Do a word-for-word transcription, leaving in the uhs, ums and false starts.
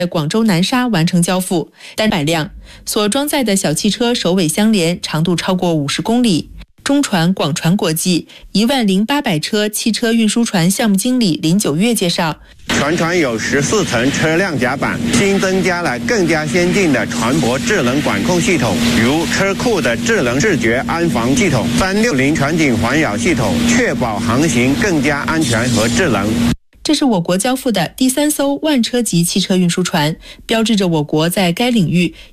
广州南沙完成交付，单百辆，所装载的小汽车首尾相连，长度超过五十公里。中船广船国际一万零八百车汽车运输船项目经理林九月介绍， 全船有十四层车辆甲板，新增加了更加先进的船舶智能管控系统，如车库的智能视觉安防系统、三六零全景环绕系统，确保航行更加安全和智能。 这是我国交付的第三艘万车级汽车运输船，标志着我国在该领域